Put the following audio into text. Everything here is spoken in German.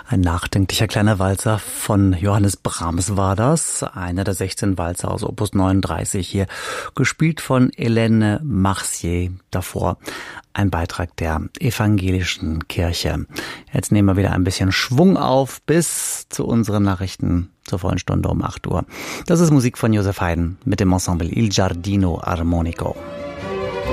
Ein nachdenklicher kleiner Walzer von Johannes Brahms war das. Einer der 16 Walzer aus Opus 39 hier. Gespielt von Hélène Marcier. Davor ein Beitrag der evangelischen Kirche. Jetzt nehmen wir wieder ein bisschen Schwung auf bis zu unseren Nachrichten zur vollen Stunde um 8 Uhr. Das ist Musik von Josef Haydn mit dem Ensemble Il Giardino Armonico.